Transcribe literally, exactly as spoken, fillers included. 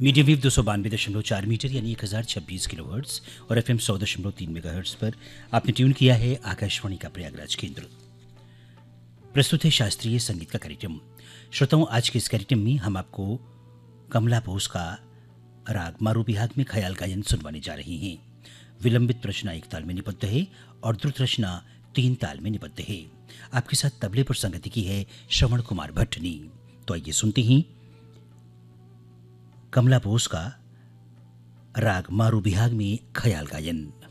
Medium wave दो सौ बानवे दशमलव चार मीटर यानी एक हज़ार छब्बीस किलो हर्ट्स और एफ एम सौ दशमलव तीन मेगा हर्ट्स पर आपने ट्यून किया है आकाशवाणी का प्रयागराज केंद्र। प्रस्तुत है शास्त्रीय संगीत का कार्यक्रम। श्रोताओं, आज के इस कार्यक्रम में हम आपको कमला बोस का राग मारू बिहाग में ख्याल गायन सुनवाने जा रहे हैं। विलंबित रचना एक ताल में निबद्ध है और द्रुत रचना तीन ताल में निबद्ध है। आपके साथ तबले पर संगति की है श्रवण कुमार भट्ट ने। तो आइए सुनते हैं कमला बोस का राग मारू बिहाग में ख्याल गायन।